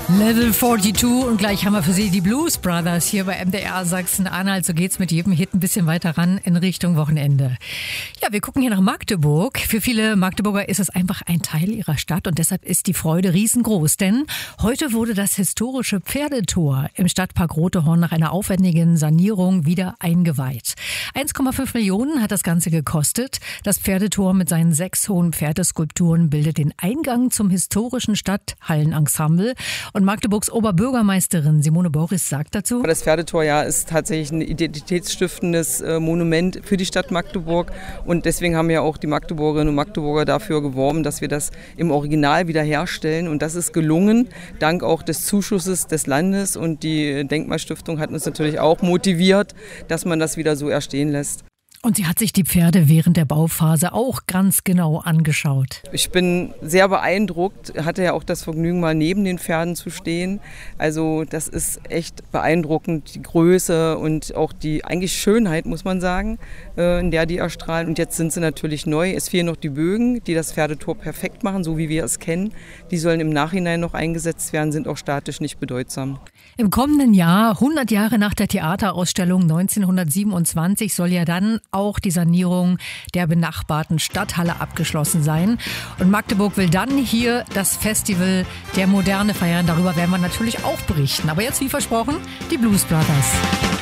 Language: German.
Level 42 und gleich haben wir für Sie die Blues Brothers hier bei MDR Sachsen-Anhalt. So geht's mit jedem Hit ein bisschen weiter ran in Richtung Wochenende. Ja, wir gucken hier nach Magdeburg. Für viele Magdeburger ist es einfach ein Teil ihrer Stadt und deshalb ist die Freude riesengroß. Denn heute wurde das historische Pferdetor im Stadtpark Rotehorn nach einer aufwendigen Sanierung wieder eingeweiht. 1,5 Millionen hat das Ganze gekostet. Das Pferdetor mit seinen 6 hohen Pferdeskulpturen bildet den Eingang zum historischen Stadthallenensemble. Und Magdeburgs Oberbürgermeisterin Simone Boris sagt dazu: Das Pferdetor ist tatsächlich ein identitätsstiftendes Monument für die Stadt Magdeburg. Und deswegen haben ja auch die Magdeburgerinnen und Magdeburger dafür geworben, dass wir das im Original wiederherstellen. Und das ist gelungen, dank auch des Zuschusses des Landes. Und die Denkmalstiftung hat uns natürlich auch motiviert, dass man das wieder so erstehen lässt. Und sie hat sich die Pferde während der Bauphase auch ganz genau angeschaut. Ich bin sehr beeindruckt, hatte ja auch das Vergnügen, mal neben den Pferden zu stehen. Also das ist echt beeindruckend, die Größe und auch die eigentlich Schönheit, muss man sagen, in der die erstrahlen. Und jetzt sind sie natürlich neu. Es fehlen noch die Bögen, die das Pferdetor perfekt machen, so wie wir es kennen. Die sollen im Nachhinein noch eingesetzt werden, sind auch statisch nicht bedeutsam. Im kommenden Jahr, 100 Jahre nach der Theaterausstellung 1927, soll ja dann auch die Sanierung der benachbarten Stadthalle abgeschlossen sein. Und Magdeburg will dann hier das Festival der Moderne feiern. Darüber werden wir natürlich auch berichten. Aber jetzt, wie versprochen, die Blues Brothers.